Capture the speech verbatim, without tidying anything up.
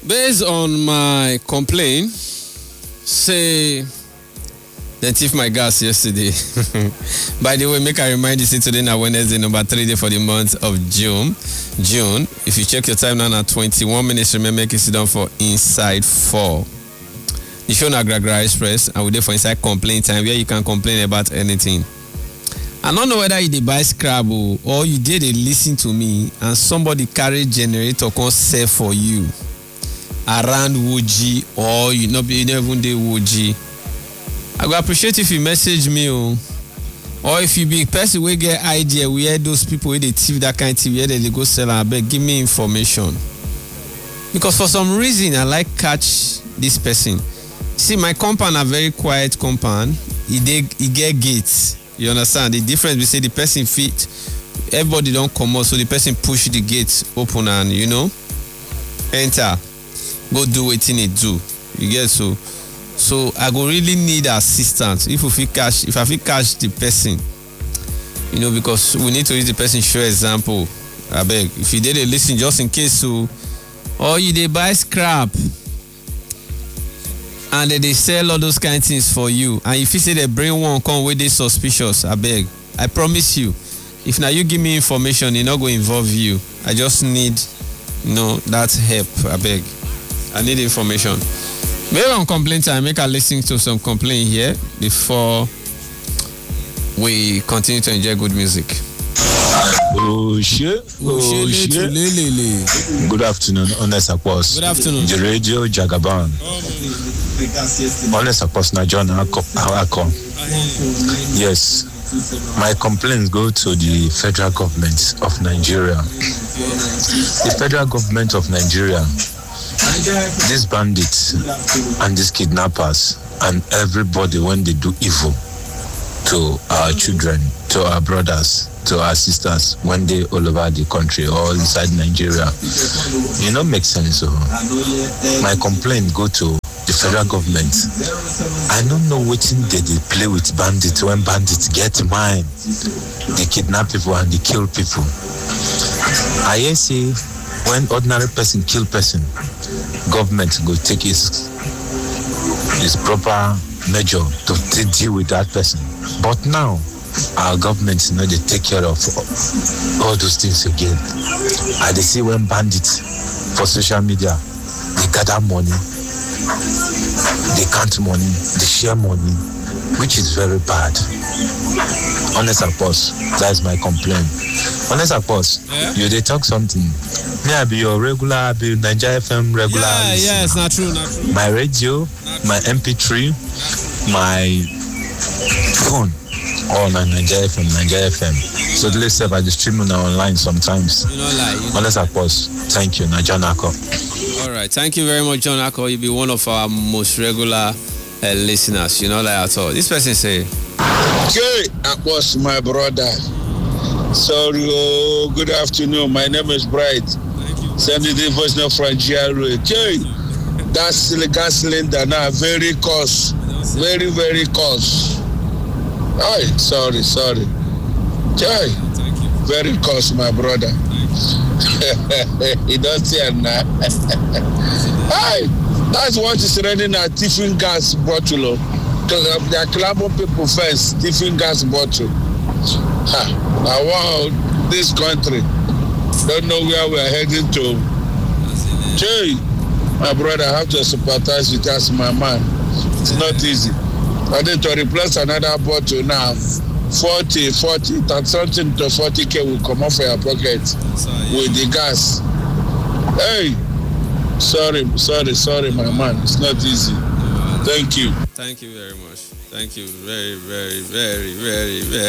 Based on my complaint, say they thief my gas yesterday. By the way, make I remind you, see today now Wednesday, number three day for the month of June. June. If you check your time now, now twenty-one minutes. Remember, make it sit down for Inside Four. The show na Gragra Express, and we there for Inside Complaint Time, where you can complain about anything. I don't know whether you did buy Scrabble or you did a listen to me and somebody carry generator come sell for you around Woji, or you not be you never even dey Woji. I go appreciate if you message me, oh. Or if you be a person wey get idea where those people wey dey thief that kind of thing where they go sell and beg give me information. Because for some reason I like catch this person. See, my compound a very quiet compound. He dey he get gates. You understand? The difference we say the person fit everybody don't come out, so the person push the gates open and you know enter. Go do wetin he do. You get so. So I go really need assistance if we fit catch if I fit catch the person. You know, because we need to use the person show example. I beg. If you did a listen just in case so, or you dey buy scrap and then they sell all those kind of things for you, and if you say they bring one come wey dey suspicious, I beg. I promise you, if now you give me information, e no go involve you. I just need, you know, that help. I beg. I need information. Maybe on complaint time, make a listen to some complaint here before we continue to enjoy good music. Oh shit! Oh shit! Good afternoon, Honest Akpos. Good afternoon. The radio Jagaban. Honest Akpos na John Akon. Yes, my complaints go to the federal government of Nigeria. The federal government of Nigeria. These bandits and these kidnappers and everybody when they do evil to our children, to our brothers, to our sisters when they all over the country or inside Nigeria, you know, makes sense. So my complaint go to the federal government. I don't know what they, they play with bandits when bandits get mine. They kidnap people and they kill people. I hear say when ordinary person kill person, government go take his his proper measure to t- deal with that person. But now our government, you know, they take care of all those things again. I they see when bandits for social media, they gather money, they count money, they share money, which is very bad. Honest Akpos, that's my complaint. Honest Akpos, yeah? You they talk something. Me, I be your regular, I be Nigeria F M regular. Yeah, listener. Yeah, it's not true, not true. My radio, my M P three, my phone, all on Nigeria F M, Nigeria F M. So let's say by the streaming online sometimes. You know, like, you know. Honest Akpos, thank you, John Akko. All right, thank you very much, John Akko. You'll be one of our most regular uh, listeners. You know, like at all. This person say, "Okay, Akpos, my brother. Sorry, oh, good afternoon. My name is Bright. Sending the voice now from G R A. Okay, that's the gas cylinder now. Very cost, very very cost. Oh, sorry, sorry. Okay, very cost, my brother. He don't say now. Hey, that's what is running a different gas bottle. They are clamming people first. Different gas bottle. Ha. I want this country. Don't know where we are heading to. Jay, my brother, I have to sympathize with us, my man. It's not easy. I need to replace another bottle now. forty, forty, that something to forty K will come off your pocket with the gas. Hey, sorry, sorry, sorry, my man. It's not easy. Thank you. Thank you very much. Thank you very, very, very, very, very.